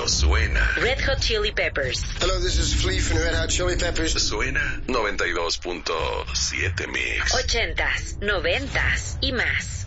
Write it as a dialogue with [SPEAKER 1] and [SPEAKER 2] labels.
[SPEAKER 1] Esto suena.
[SPEAKER 2] Red Hot Chili Peppers.
[SPEAKER 3] Hello, this is Flea from the Red Hot Chili Peppers.
[SPEAKER 1] Suena 92.7 Mix.
[SPEAKER 2] 80s, 90s y más.